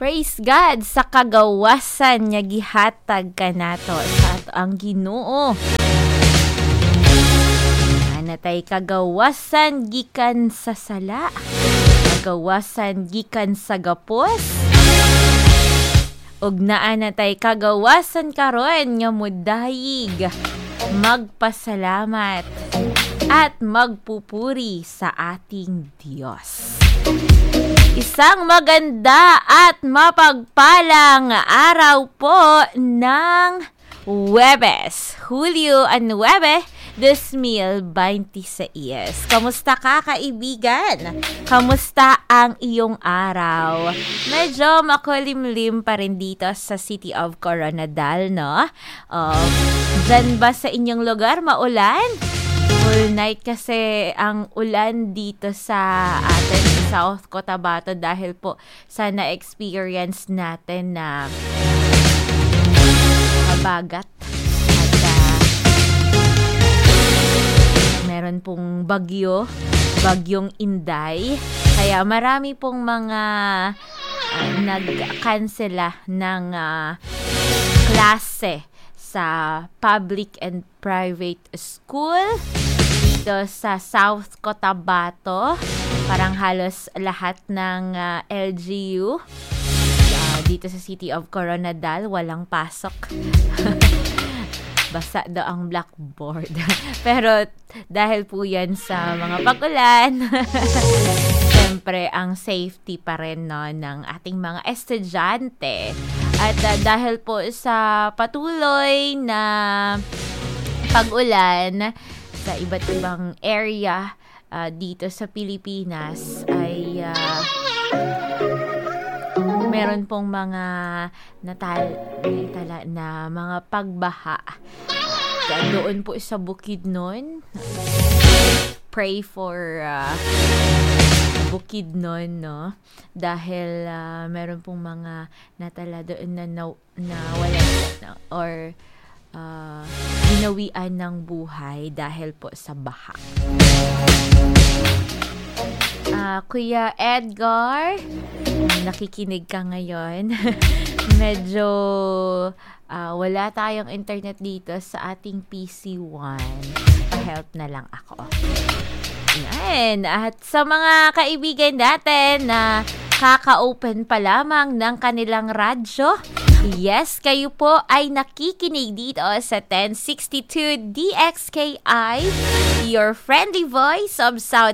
Praise God sa kagawasan niya gihatag kanato sa ato ang Ginoo. Natay kagawasan gikan sa sala, kagawasan gikan sa gapos, ug naa natay kagawasan karon nga mudayig, magpasalamat at magpupuri sa ating Diyos. Isang maganda at mapagpalang araw po ng Huwebes, Hulyo 9, 2026. Kamusta ka, kaibigan? Kamusta ang iyong araw? Medyo makulimlim pa rin dito sa City of Coronadal, no? Dyan ba sa inyong lugar maulan? Full night kasi ang ulan dito sa atin sa South Cotabato dahil po sa na-experience natin na mabagat at meron pong bagyong Inday, kaya marami pong mga nag-cancela ng klase sa public and private school dito sa South Cotabato. Parang halos lahat ng LGU dito sa City of Coronadal walang pasok. Basa daw ang blackboard. Pero dahil po yan sa mga pag-ulan, siyempre ang safety pa rin, no, ng ating mga estudyante. At dahil po sa patuloy na pag-ulan sa iba't ibang area dito sa Pilipinas ay meron pong mga natala na mga pagbaha. Doon po sa Bukidnon. Pray for Bukidnon, no? Dahil meron pong mga natala doon na wala or ginawian ng buhay dahil po sa baha. Kuya Edgar, nakikinig ka ngayon. Medyo wala tayong internet dito sa ating PC1. Pa-help na lang ako. Yan. At sa mga kaibigan natin na kaka-open pa lamang ng kanilang radyo, yes, kayo po ay nakikinig dito sa 1062 DXKI, your friendly voice of South